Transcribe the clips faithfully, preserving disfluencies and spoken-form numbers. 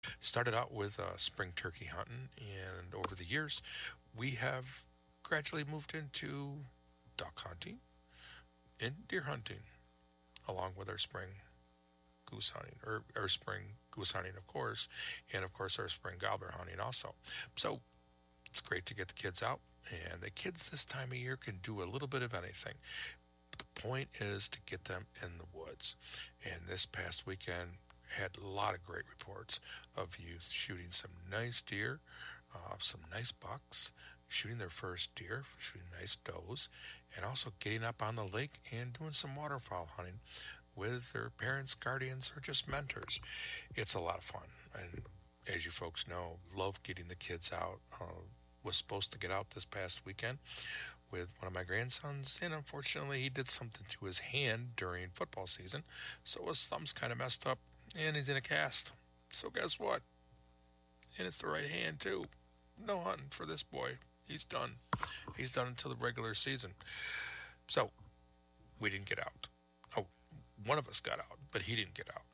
Started out with uh, spring turkey hunting, and over the years, we have gradually moved into duck hunting and deer hunting, along with our spring goose hunting, or our spring goose hunting, of course, and of course our spring gobbler hunting also. So it's great to get the kids out, and the kids this time of year can do a little bit of anything. But the point is to get them in the woods. And this past weekend had a lot of great reports of youth shooting some nice deer, uh, some nice bucks, shooting their first deer, shooting nice does, and also getting up on the lake and doing some waterfowl hunting with their parents, guardians, or just mentors. It's a lot of fun. And as you folks know, love getting the kids out. Uh, was supposed to get out this past weekend with one of my grandsons, and unfortunately, he did something to his hand during football season, so his thumb's kind of messed up, and he's in a cast. So guess what? And it's the right hand too. No hunting for this boy. He's done. He's done until the regular season. So we didn't get out. Oh, one of us got out, but he didn't get out.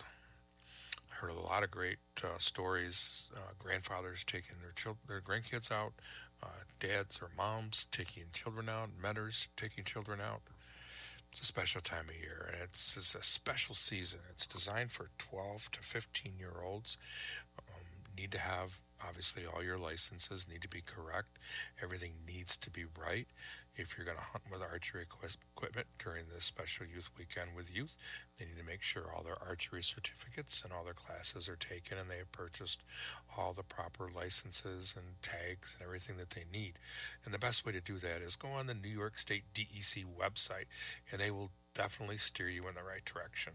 I heard a lot of great uh, stories. Uh, grandfathers taking their chil- their grandkids out, uh, dads or moms taking children out, mentors taking children out. It's a special time of year, and it's, it's a special season. It's designed for twelve to fifteen year olds. Um, need to have, obviously, all your licenses need to be correct. Everything needs to be right. If you're going to hunt with archery equipment during this special youth weekend with youth, they need to make sure all their archery certificates and all their classes are taken, and they have purchased all the proper licenses and tags and everything that they need. And the best way to do that is go on the New York State D E C website, and they will definitely steer you in the right direction.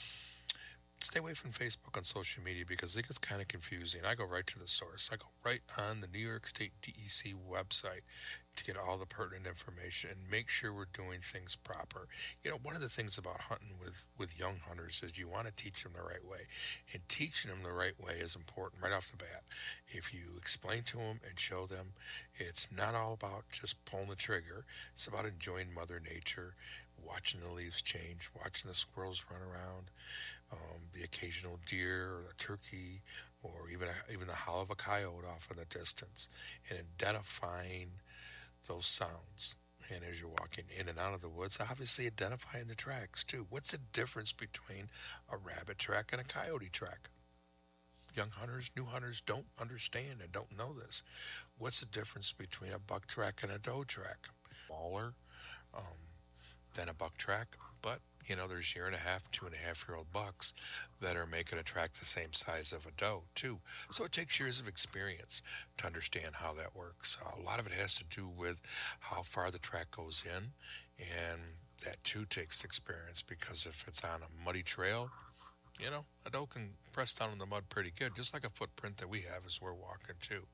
Stay away from Facebook on social media because it gets kind of confusing. I go right to the source. I go right on the New York State D E C website to get all the pertinent information and make sure we're doing things proper. You know, one of the things about hunting with, with young hunters is you want to teach them the right way. And teaching them the right way is important right off the bat. If you explain to them and show them, it's not all about just pulling the trigger. It's about enjoying Mother Nature, watching the leaves change, watching the squirrels run around, um, the occasional deer or the turkey, or even a, even the howl of a coyote off in the distance, and identifying those sounds. And as you're walking in and out of the woods, obviously identifying the tracks too. What's the difference between a rabbit track and a coyote track? Young hunters, new hunters don't understand and don't know this. What's the difference between a buck track and a doe track? Smaller, um, than a buck track, but you know, there's year and a half, two and a half year old bucks that are making a track the same size of a doe, too. So it takes years of experience to understand how that works. Uh, a lot of it has to do with how far the track goes in, and that too takes experience because if it's on a muddy trail, you know, a doe can press down in the mud pretty good, just like a footprint that we have as we're walking too.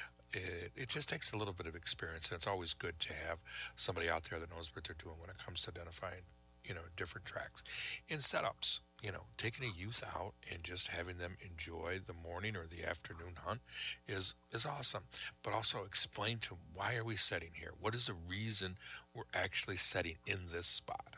It, it just takes a little bit of experience, and it's always good to have somebody out there that knows what they're doing when it comes to identifying, you know, different tracks. In setups, you know, taking a youth out and just having them enjoy the morning or the afternoon hunt is is awesome. But also explain to them, why are we setting here? What is the reason we're actually setting in this spot?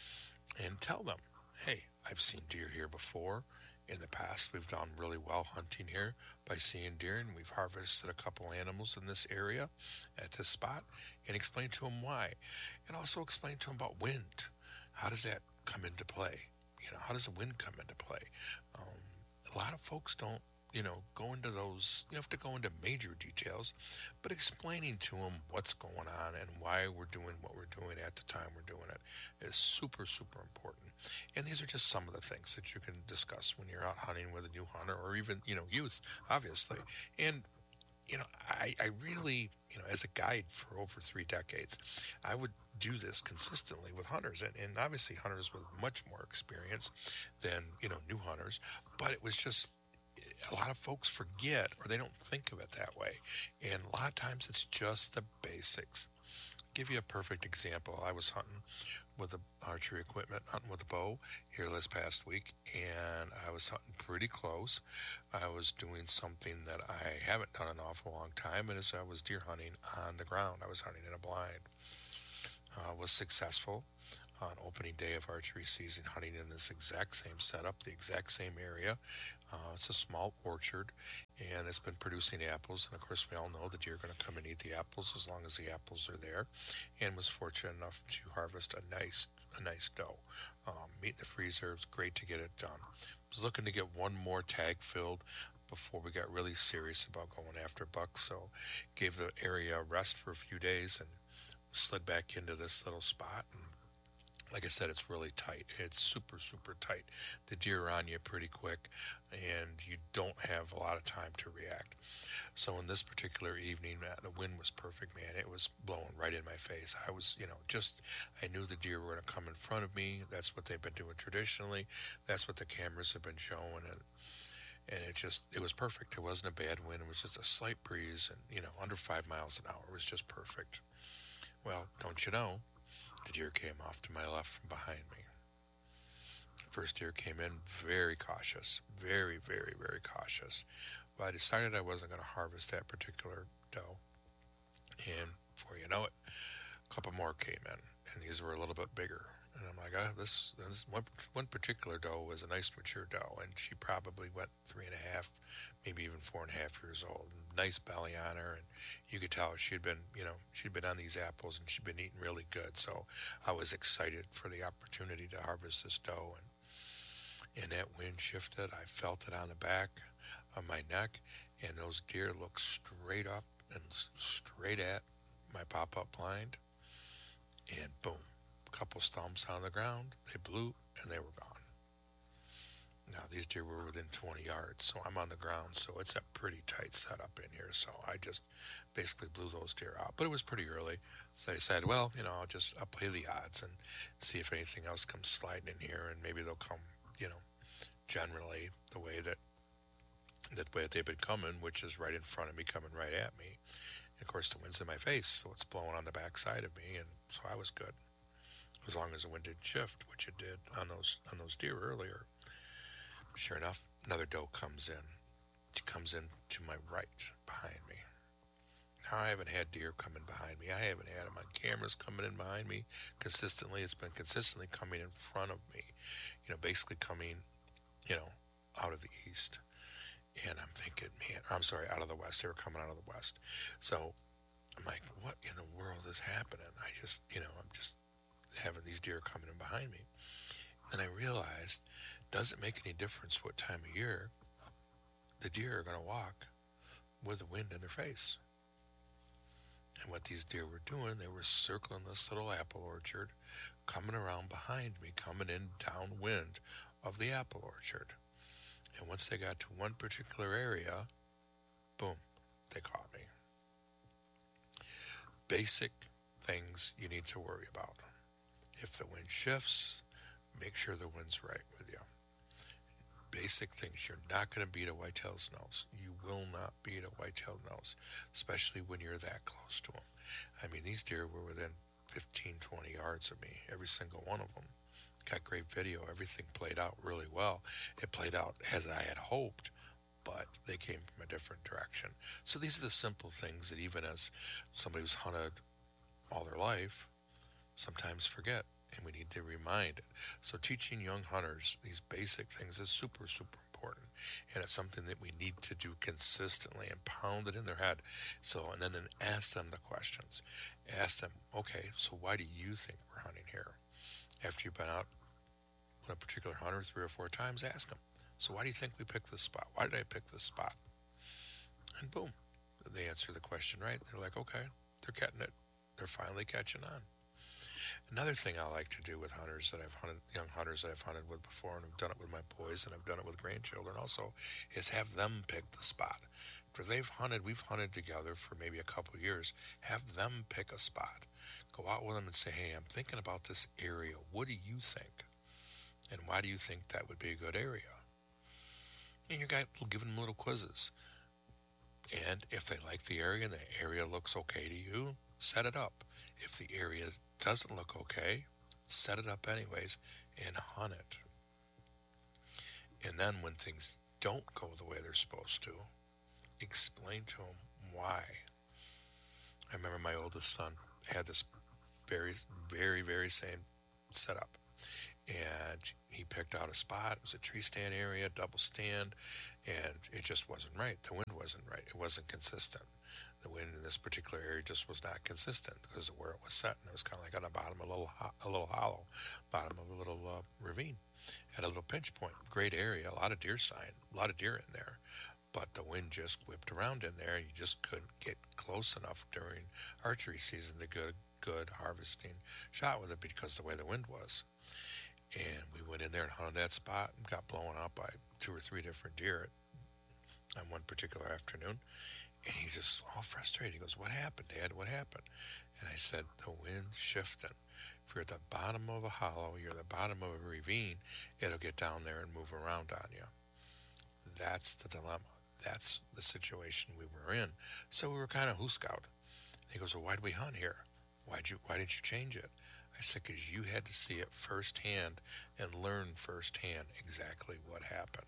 And tell them, hey, I've seen deer here before. In the past, we've done really well hunting here by seeing deer, and we've harvested a couple animals in this area at this spot, and explain to them why. And also explain to them about wind. How does that come into play? You know, how does the wind come into play? Um, a lot of folks don't, you know, go into those, you have to go into major details, but explaining to them what's going on and why we're doing what we're doing at the time we're doing it is super, super important. And these are just some of the things that you can discuss when you're out hunting with a new hunter or even, you know, youth, obviously. And you know, I, I really, you know, as a guide for over three decades, I would do this consistently with hunters, and, and obviously hunters with much more experience than, you know, new hunters. But it was just a lot of folks forget or they don't think of it that way. And a lot of times it's just the basics. Give you a perfect example. I was hunting with the archery equipment, hunting with a bow here this past week, and I was hunting pretty close. I was doing something that I haven't done an awful long time, and as I was deer hunting on the ground, I was hunting in a blind. Uh, was successful. on opening day of archery season, hunting in this exact same setup, the exact same area. Uh, it's a small orchard, and it's been producing apples. And of course, we all know the deer are going to come and eat the apples as long as the apples are there. And was fortunate enough to harvest a nice, a nice doe. Um, meat in the freezer. It was great to get it done. Was looking to get one more tag filled before we got really serious about going after bucks. So gave the area a rest for a few days and slid back into this little spot. And like I said, it's really tight. It's super, super tight. The deer are on you pretty quick, and you don't have a lot of time to react. So in this particular evening, the wind was perfect, man. It was blowing right in my face. I was, you know, just, I knew the deer were going to come in front of me. That's what they've been doing traditionally. That's what the cameras have been showing. And, and it just, it was perfect. It wasn't a bad wind. It was just a slight breeze and, you know, under five miles an hour. It was just perfect. Well, don't you know, the deer came off to my left from behind me. First deer came in very cautious, very, very, very cautious. Well, I decided I wasn't going to harvest that particular doe. And before you know it, a couple more came in, and these were a little bit bigger. And I'm like, oh, this, this one, one particular doe was a nice mature doe, and she probably went three and a half, maybe even four and a half years old. Nice belly on her, and you could tell she'd been, you know, she'd been on these apples, and she'd been eating really good. So I was excited for the opportunity to harvest this doe, and and that wind shifted. I felt it on the back of my neck, and those deer looked straight up and straight at my pop-up blind, and boom, a couple stumps on the ground. They blew, and they were gone. Now, these deer were within twenty yards, so I'm on the ground, so it's a pretty tight setup in here. So I just basically blew those deer out. But it was pretty early, so I decided, well, you know, I'll just I'll play the odds and see if anything else comes sliding in here, and maybe they'll come, you know, generally the way that that way that they've been coming, which is right in front of me, coming right at me. And of course, the wind's in my face, so it's blowing on the back side of me, and so I was good, as long as the wind didn't shift, which it did on those on those deer earlier. Sure enough, another doe comes in. She comes in to my right, behind me. Now, I haven't had deer coming behind me. I haven't had them on cameras coming in behind me consistently. It's been consistently coming in front of me. You know, basically coming, you know, out of the east. And I'm thinking, man, or I'm sorry, out of the west. They were coming out of the west. So I'm like, what in the world is happening? I just, you know, I'm just having these deer coming in behind me. Then I realized, doesn't make any difference what time of year, the deer are going to walk with the wind in their face. And what these deer were doing, they were circling this little apple orchard, coming around behind me, coming in downwind of the apple orchard. And once they got to one particular area, boom, they caught me. Basic things you need to worry about. If the wind shifts, make sure the wind's right with you. Basic things. You're not going to beat a whitetail's nose. You will not beat a whitetail nose, especially when you're that close to them. I mean, these deer were within fifteen, twenty yards of me, every single one of them. Got great video. Everything played out really well. It played out as I had hoped, but they came from a different direction. So these are the simple things that even as somebody who's hunted all their life, sometimes forget. And we need to remind it. So teaching young hunters these basic things is super, super important. And it's something that we need to do consistently and pound it in their head. So, and then, then ask them the questions. Ask them, okay, so why do you think we're hunting here? After you've been out with a particular hunter three or four times, ask them, so why do you think we picked this spot? Why did I pick this spot? And boom, they answer the question right. They're like, okay, they're getting it. They're finally catching on. Another thing I like to do with hunters that I've hunted, young hunters that I've hunted with before, and I've done it with my boys, and I've done it with grandchildren also, is have them pick the spot. After they've hunted, we've hunted together for maybe a couple of years, have them pick a spot. Go out with them and say, hey, I'm thinking about this area. What do you think? And why do you think that would be a good area? And you guys will give them little quizzes. And if they like the area and the area looks okay to you, set it up. If the area doesn't look okay, set it up anyways and hunt it. And then when things don't go the way they're supposed to, explain to them why. I remember my oldest son had this very, very, very same set up. And he picked out a spot. It was a tree stand area, double stand, and it just wasn't right. The wind wasn't right. It wasn't consistent. The wind in this particular area just was not consistent because of where it was set, and it was kind of like on the bottom of a little ho- a little hollow, bottom of a little uh, ravine, at a little pinch point. Great area, a lot of deer sign, a lot of deer in there, but the wind just whipped around in there. You just couldn't get close enough during archery season to get a good harvesting shot with it because of the way the wind was. And we went in there and hunted that spot and got blown out by two or three different deer on one particular afternoon. And he's just all frustrated. He goes, "What happened, Dad? What happened?" And I said, "The wind's shifting. If you're at the bottom of a hollow, you're at the bottom of a ravine, it'll get down there and move around on you." That's the dilemma. That's the situation we were in. So we were kind of hooskout. He goes, "Well, why'd we hunt here? Why'd you, why didn't you change it?" I said, "Because you had to see it firsthand and learn firsthand exactly what happened."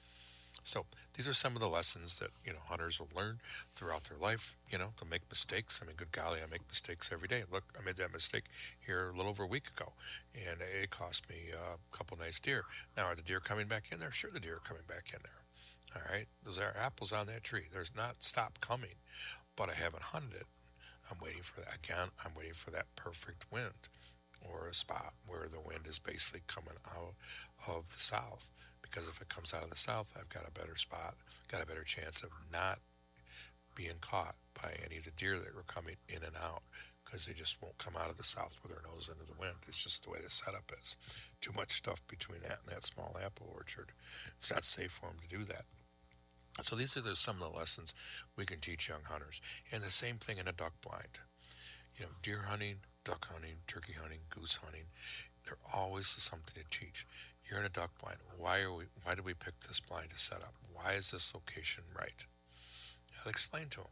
So these are some of the lessons that, you know, hunters will learn throughout their life. You know, they'll make mistakes. I mean, good golly, I make mistakes every day. Look, I made that mistake here a little over a week ago, and it cost me a couple nice deer. Now, are the deer coming back in there? Sure, the deer are coming back in there. All right, those are apples on that tree. There's not stop coming, but I haven't hunted it. I'm waiting for that. Again, I'm waiting for that perfect wind, or a spot where the wind is basically coming out of the south. Because if it comes out of the south, I've got a better spot, got a better chance of not being caught by any of the deer that were coming in and out, because they just won't come out of the south with their nose into the wind. It's just the way the setup is. Too much stuff between that and that small apple orchard. It's not safe for them to do that. So these are the, some of the lessons we can teach young hunters. And the same thing in a duck blind. You know, deer hunting, duck hunting, turkey hunting, goose hunting, there always is something to teach. You're in a duck blind. Why are we? Why did we pick this blind to set up? Why is this location right? I'll explain to them.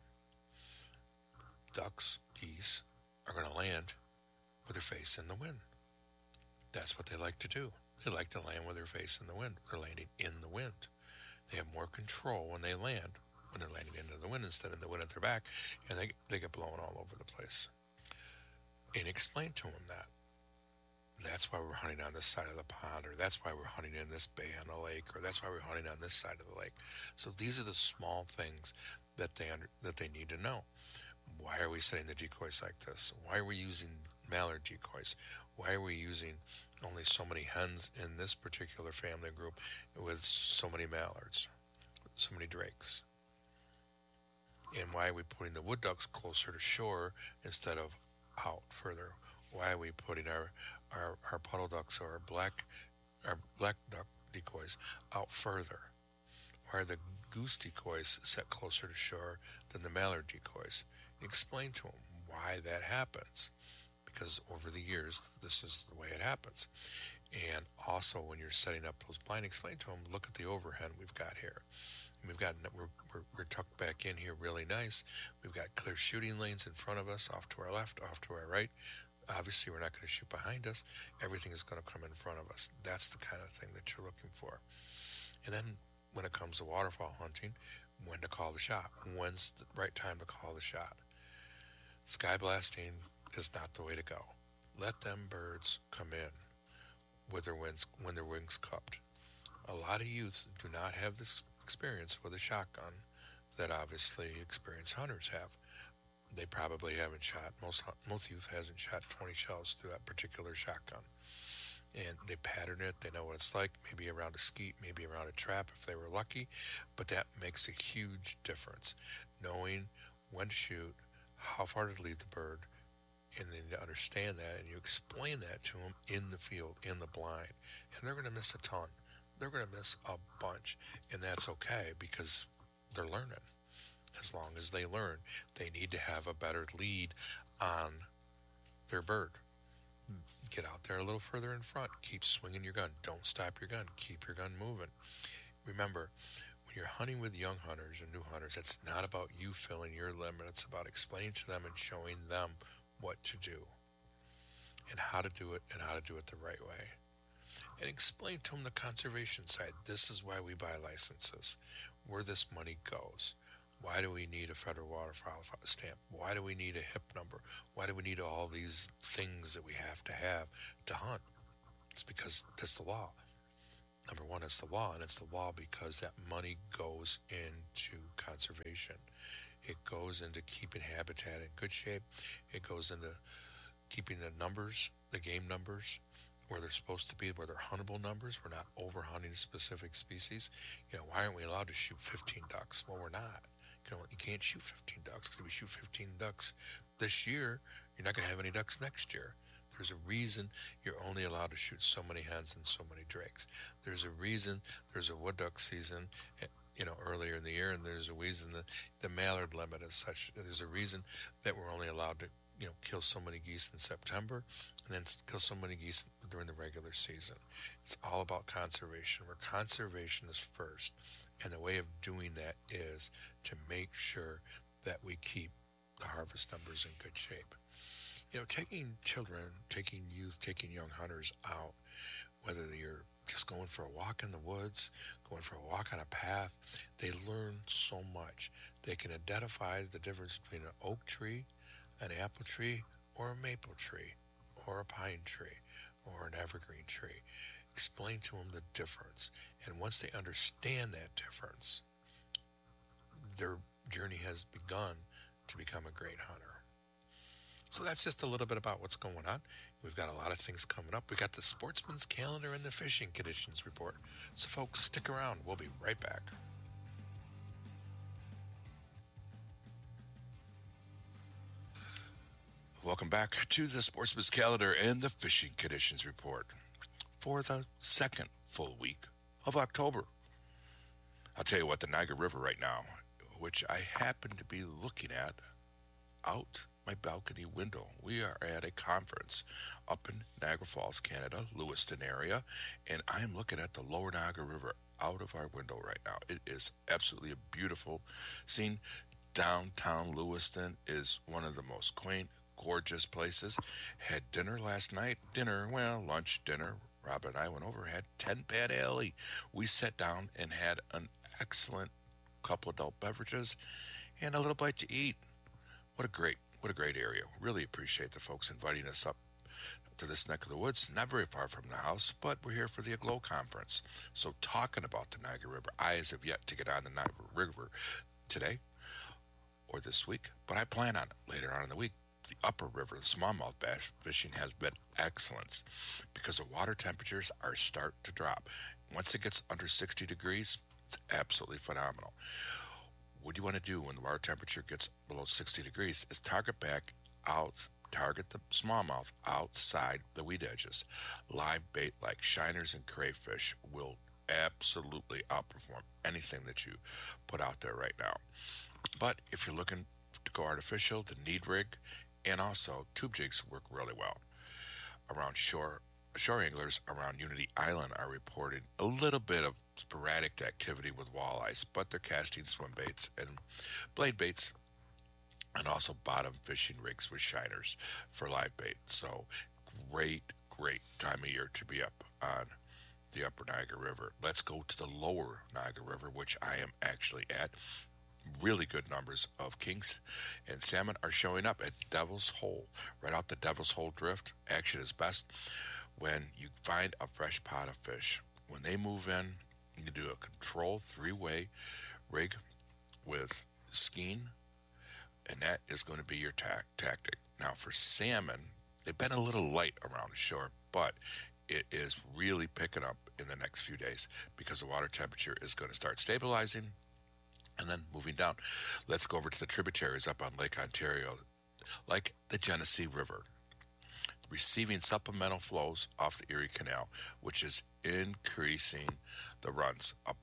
Ducks, geese are going to land with their face in the wind. That's what they like to do. They like to land with their face in the wind. They're landing in the wind. They have more control when they land, when they're landing into the wind instead of the wind at their back, and they they get blown all over the place. And explain to them that. That's why we're hunting on this side of the pond, or that's why we're hunting in this bay on the lake, or that's why we're hunting on this side of the lake. So these are the small things that they under, that they need to know. Why are we setting the decoys like this? Why are we using mallard decoys? Why are we using only so many hens in this particular family group with so many mallards, so many drakes? And why are we putting the wood ducks closer to shore instead of out further? Why are we putting our our, our puddle ducks or our black our black duck decoys out further? Why are the goose decoys set closer to shore than the mallard decoys? Explain to them why that happens, because over the years this is the way it happens. And also, when you're setting up those blind, explain to them, look at the overhead we've got here. We've got we're, we're, we're tucked back in here really nice. We've got clear shooting lanes in front of us, off to our left, off to our right. Obviously, we're not going to shoot behind us. Everything is going to come in front of us. That's the kind of thing that you're looking for. And then when it comes to waterfowl hunting, when to call the shot. When's the right time to call the shot? Sky blasting is not the way to go. Let them birds come in with their wings, when their wings cupped. A lot of youth do not have this experience with a shotgun that obviously experienced hunters have. They probably haven't shot, most most youth hasn't shot twenty shells through that particular shotgun. And they pattern it, they know what it's like, maybe around a skeet, maybe around a trap if they were lucky, but that makes a huge difference. Knowing when to shoot, how far to lead the bird, and then to understand that, and you explain that to them in the field, in the blind, and they're going to miss a ton. They're going to miss a bunch, and that's okay because they're learning. As long as they learn, they need to have a better lead on their bird. Get out there a little further in front. Keep swinging your gun. Don't stop your gun. Keep your gun moving. Remember, when you're hunting with young hunters or new hunters, it's not about you filling your limit. It's about explaining to them and showing them what to do and how to do it and how to do it the right way. And explain to them the conservation side. This is why we buy licenses, where this money goes. Why do we need a federal waterfowl stamp? Why do we need a H I P number? Why do we need all these things that we have to have to hunt? It's because that's the law. Number one, it's the law, and it's the law because that money goes into conservation. It goes into keeping habitat in good shape. It goes into keeping the numbers, the game numbers, where they're supposed to be, where they're huntable numbers. We're not over-hunting a specific species. You know, why aren't we allowed to shoot fifteen ducks? Well, we're not. You know, you can't shoot fifteen ducks because if we shoot fifteen ducks this year, you're not going to have any ducks next year. There's a reason you're only allowed to shoot so many hens and so many drakes. There's a reason there's a wood duck season, you know, earlier in the year, and there's a reason that the mallard limit is such. There's a reason that we're only allowed to, you know, kill so many geese in September and then kill so many geese during the regular season. It's all about conservation, where conservation is first. And the way of doing that is to make sure that we keep the harvest numbers in good shape. You know, taking children, taking youth, taking young hunters out, whether you're just going for a walk in the woods, going for a walk on a path, they learn so much. They can identify the difference between an oak tree, an apple tree, or a maple tree, or a pine tree, or an evergreen tree. Explain to them the difference. And once they understand that difference, their journey has begun to become a great hunter. So that's just a little bit about what's going on. We've got a lot of things coming up. We got the Sportsman's Calendar and the Fishing Conditions Report. So folks, stick around. We'll be right back. Welcome back to the Sportsman's Calendar and the Fishing Conditions Report for the second full week of October. I'll tell you what, the Niagara River right now, which I happen to be looking at out my balcony window. We are at a conference up in Niagara Falls, Canada, Lewiston area, and I'm looking at the lower Niagara River out of our window right now. It is absolutely a beautiful scene. Downtown Lewiston is one of the most quaint, gorgeous places. Had dinner last night. Dinner, well, lunch, dinner. Rob and I went over, had ten Pat Alley. We sat down and had an excellent couple adult beverages and a little bite to eat. What a great, what a great area. Really appreciate the folks inviting us up to this neck of the woods, not very far from the house, but we're here for the Aglow Conference. So talking about the Niagara River, I as have yet to get on the Niagara River today or this week, but I plan on it later on in the week. The upper river, the smallmouth bass fishing has been excellent because the water temperatures are start to drop. Once it gets under sixty degrees, it's absolutely phenomenal. What you want to do when the water temperature gets below sixty degrees is target back out, target the smallmouth outside the weed edges. Live bait like shiners and crayfish will absolutely outperform anything that you put out there right now. But if you're looking to go artificial, the need rig and also tube jigs work really well. Around shore, shore anglers around Unity Island are reporting a little bit of sporadic activity with walleyes, but they're casting swim baits and blade baits and also bottom fishing rigs with shiners for live bait. So great, great time of year to be up on the upper Niagara River. Let's go to the lower Niagara River, which I am actually at. Really good numbers of kinks and salmon are showing up at Devil's Hole. Right out the Devil's Hole Drift, action is best when you find a fresh pot of fish. When they move in, you do a control three-way rig with skein, and that is going to be your ta- tactic. Now for salmon, they've been a little light around the shore, but it is really picking up in the next few days because the water temperature is going to start stabilizing. And then moving down, let's go over to the tributaries up on Lake Ontario, like the Genesee River, receiving supplemental flows off the Erie Canal, which is increasing the runs up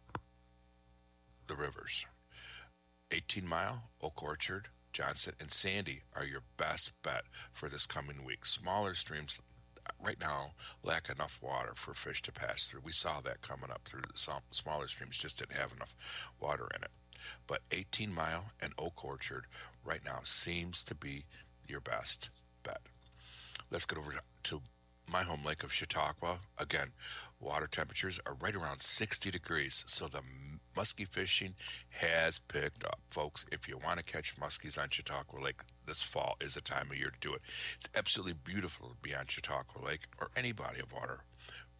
the rivers. eighteen Mile, Oak Orchard, Johnson, and Sandy are your best bet for this coming week. Smaller streams right now lack enough water for fish to pass through. We saw that coming up through the smaller streams, just didn't have enough water in it. But eighteen Mile and Oak Orchard right now seems to be your best bet. Let's get over to my home lake of Chautauqua. Again, water temperatures are right around sixty degrees, so the muskie fishing has picked up. Folks, if you want to catch muskies on Chautauqua Lake, this fall is the time of year to do it. It's absolutely beautiful to be on Chautauqua Lake or any body of water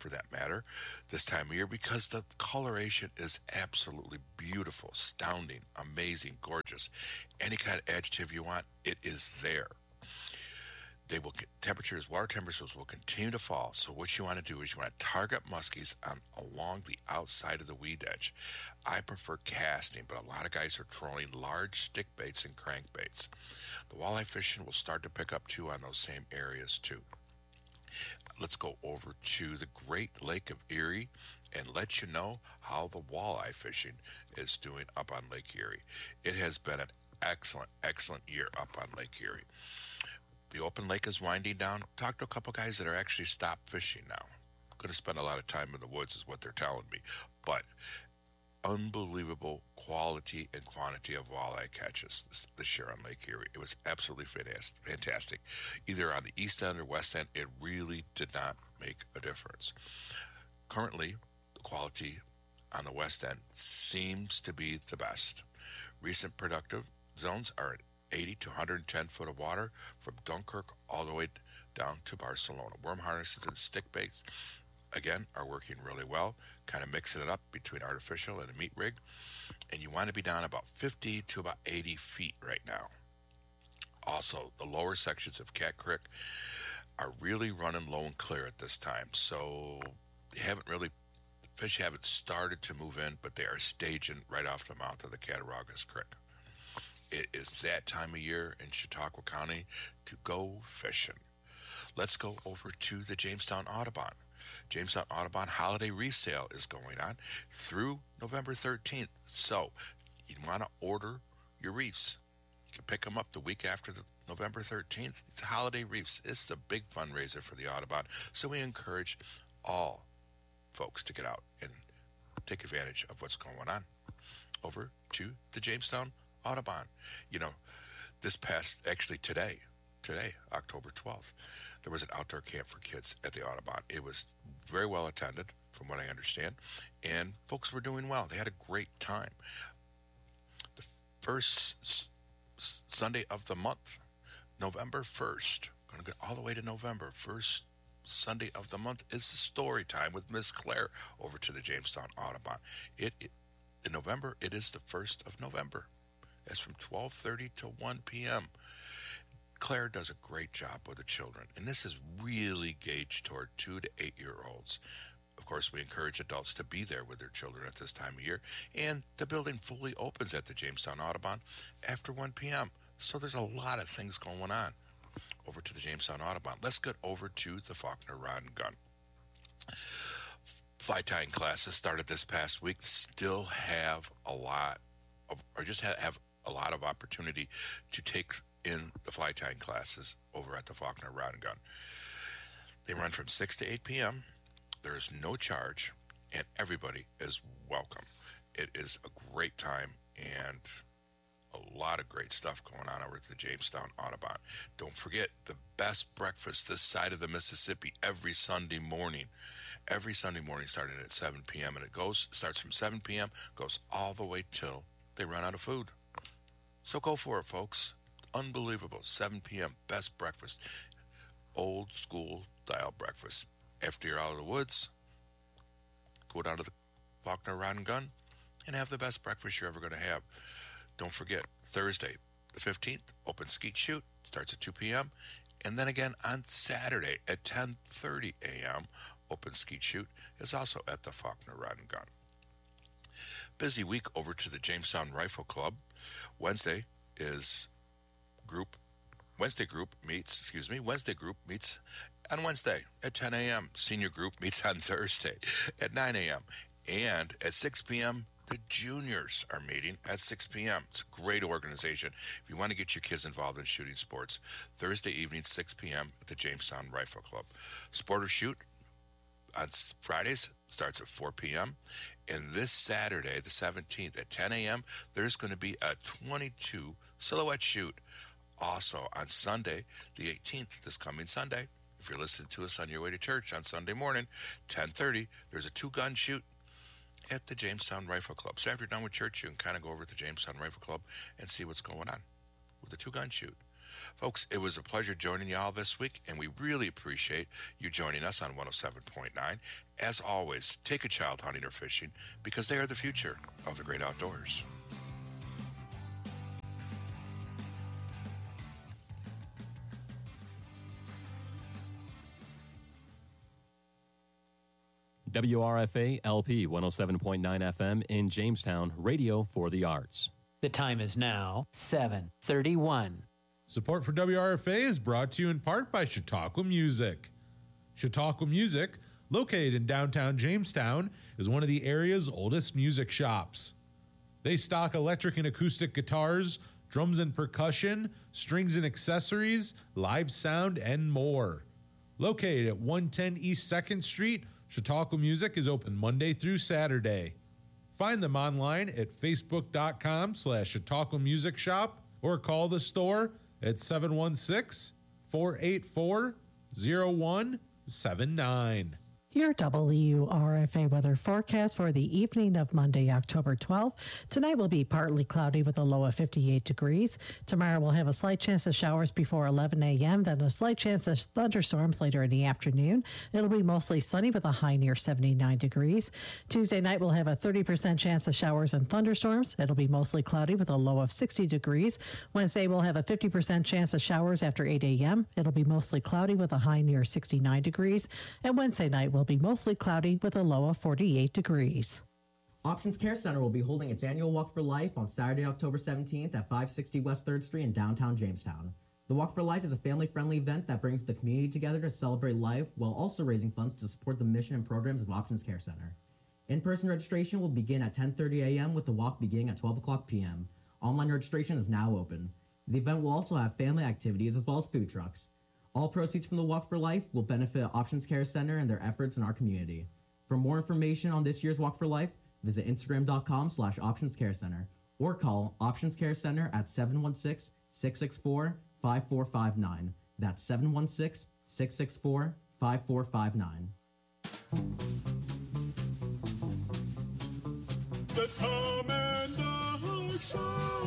for that matter, this time of year because the coloration is absolutely beautiful, astounding, amazing, gorgeous. Any kind of adjective you want, it is there. They will temperatures, water temperatures will continue to fall. So what you want to do is you want to target muskies on along the outside of the weed edge. I prefer casting, but a lot of guys are trolling large stick baits and crankbaits. The walleye fishing will start to pick up too on those same areas too. Let's go over to the Great Lake of Erie and let you know how the walleye fishing is doing up on Lake Erie. It has been an excellent, excellent year up on Lake Erie. The open lake is winding down. Talked to a couple guys that are actually stopped fishing now. Going to spend a lot of time in the woods is what they're telling me. But unbelievable quality and quantity of walleye catches this, this year on Lake Erie. It was absolutely fantastic. Either on the east end or west end, it really did not make a difference. Currently, the quality on the west end seems to be the best. Recent productive zones are at eighty to one hundred ten foot of water from Dunkirk all the way down to Barcelona. Worm harnesses and stick baits, again, are working really well, kind of mixing it up between artificial and a meat rig. And you want to be down about fifty to about eighty feet right now. Also, the lower sections of Cat Creek are really running low and clear at this time. So they haven't really, the fish haven't started to move in, but they are staging right off the mouth of the Cattaraugus Creek. It is that time of year in Chautauqua County to go fishing. Let's go over to the Jamestown Audubon. Jamestown Audubon Holiday Reef Sale is going on through November thirteenth. So you want to order your reefs. You can pick them up the week after the November thirteenth. It's Holiday Reefs. It's a big fundraiser for the Audubon. So we encourage all folks to get out and take advantage of what's going on. Over to the Jamestown Audubon. You know, this past, actually today, today, October twelfth, there was an outdoor camp for kids at the Audubon. It was very well attended, from what I understand, and folks were doing well. They had a great time. The first s- s- Sunday of the month, November first, going to get all the way to November, first Sunday of the month is the story time with Miss Claire over to the Jamestown Audubon. It, it in November, it is the first of November. That's from twelve thirty to one p.m. Claire does a great job with the children, and this is really gauged toward two to eight year olds. Of course, we encourage adults to be there with their children at this time of year, and the building fully opens at the Jamestown Audubon after one p.m. So there's a lot of things going on over to the Jamestown Audubon. Let's get over to the Faulkner Rod and Gun. Fly tying classes started this past week. Still have a lot of, or just have, have a lot of opportunity to take in the fly tying classes over at the Faulkner Rod and Gun. They run from six to eight p.m. There is no charge, and everybody is welcome. It is a great time and a lot of great stuff going on over at the Jamestown Audubon. Don't forget the best breakfast this side of the Mississippi every Sunday morning. Every Sunday morning starting at seven p.m. and it goes starts from seven p.m. goes all the way till they run out of food. So go for it, folks. Unbelievable. seven p.m. best breakfast. Old school style breakfast. After you're out of the woods, go down to the Faulkner Rod and Gun and have the best breakfast you're ever going to have. Don't forget, Thursday the fifteenth, open skeet shoot, starts at two p.m. And then again on Saturday at ten thirty a.m., open skeet shoot is also at the Faulkner Rod and Gun. Busy week over to the Jamestown Rifle Club. Wednesday is group, Wednesday group meets, excuse me, Wednesday group meets on Wednesday at ten a.m. Senior group meets on Thursday at nine a.m. And at six p.m., the juniors are meeting at six p.m. It's a great organization. If you want to get your kids involved in shooting sports, Thursday evening, six p.m. at the Jamestown Rifle Club. Sport or Shoot on Fridays starts at four p.m. And this Saturday, the seventeenth, at ten a.m., there's going to be a twenty-two silhouette shoot. Also on Sunday, the eighteenth, this coming Sunday, if you're listening to us on your way to church on Sunday morning, ten thirty, there's a two-gun shoot at the Jamestown Rifle Club. So after you're done with church, you can kind of go over to the Jamestown Rifle Club and see what's going on with the two-gun shoot. Folks, it was a pleasure joining you all this week, and we really appreciate you joining us on one oh seven point nine. As always, take a child hunting or fishing because they are the future of the great outdoors. W R F A L P one oh seven point nine F M in Jamestown, radio for the arts. The time is now seven thirty-one. Support for W R F A is brought to you in part by Chautauqua Music. Chautauqua Music, located in downtown Jamestown, is one of the area's oldest music shops. They stock electric and acoustic guitars, drums and percussion, strings and accessories, live sound, and more. Located at one ten East second Street, Chautauqua Music is open Monday through Saturday. Find them online at facebook.com slash Chautauqua Music Shop or call the store at seven one six, four eight four, zero one seven nine. Your W R F A weather forecast for the evening of Monday, October twelfth. Tonight will be partly cloudy with a low of fifty-eight degrees. Tomorrow we'll have a slight chance of showers before eleven a.m., then a slight chance of thunderstorms later in the afternoon. It'll be mostly sunny with a high near seventy-nine degrees. Tuesday night we'll have a thirty percent chance of showers and thunderstorms. It'll be mostly cloudy with a low of sixty degrees. Wednesday we'll have a fifty percent chance of showers after eight a.m. It'll be mostly cloudy with a high near sixty-nine degrees. And Wednesday night will be mostly cloudy with a low of forty-eight degrees. Options Care Center will be holding its annual Walk for Life on Saturday, October seventeenth at five sixty West third Street in downtown Jamestown. The Walk for Life is a family-friendly event that brings the community together to celebrate life while also raising funds to support the mission and programs of Options Care Center. In-person registration will begin at ten thirty a.m. with the walk beginning at twelve o'clock p.m. Online registration is now open. The event will also have family activities as well as food trucks. All proceeds from the Walk for Life will benefit Options Care Center and their efforts in our community. For more information on this year's Walk for Life, visit instagram.com slash Options Care Center or call Options Care Center at seven one six, six six four, five four five nine. That's seven one six, six six four, five four five nine. The Tom and Doug Show.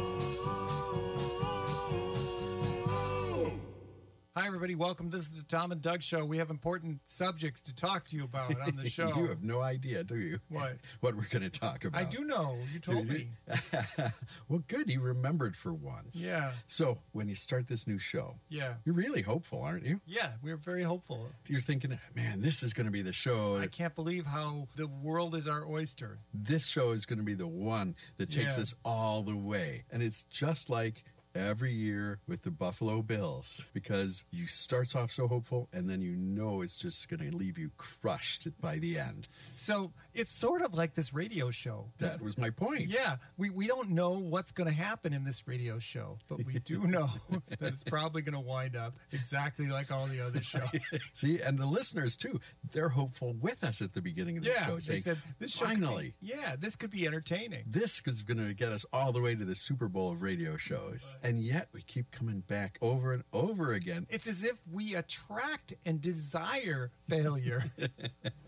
Hi, everybody. Welcome. This is the Tom and Doug Show. We have important subjects to talk to you about on the show. You have no idea, do you? What? What we're going to talk about. I do know. You told me. Well, good. You remembered for once. Yeah. So, when you start this new show, Yeah. you're really hopeful, aren't you? Yeah, we're very hopeful. You're thinking, man, this is going to be the show. I can't believe how the world is our oyster. This show is going to be the one that takes Yeah. us all the way. And it's just like every year with the Buffalo Bills, because you starts off so hopeful and then you know it's just going to leave you crushed by the end. So it's sort of like this radio show. That was my point. Yeah, we, we don't know what's going to happen in this radio show, but we do know that it's probably going to wind up exactly like all the other shows. See, and the listeners too, they're hopeful with us at the beginning of the Yeah, show, they saying, said this show could be- finally, yeah, this could be entertaining. this is going to get us all the way to the Super Bowl of radio shows. And yet we keep coming back over and over again. It's as if we attract and desire failure.